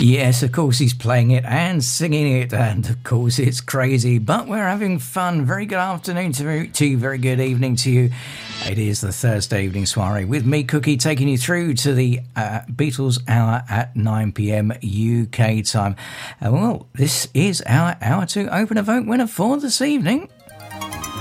Yes, of course he's playing it and singing it, and of course it's crazy, but we're having fun. Very good afternoon to you, very good evening to you. It is the Thursday evening soiree with me, Cookie, taking you through to the Beatles hour at 9 p.m. UK time. Well, this is our hour to open a vote winner for this evening.